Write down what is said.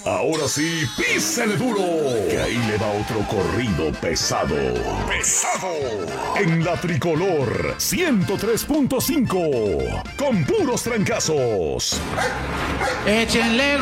Ahora sí, písele duro, que ahí le va otro corrido pesado. En la Tricolor 103.5, con puros trancazos. Échenle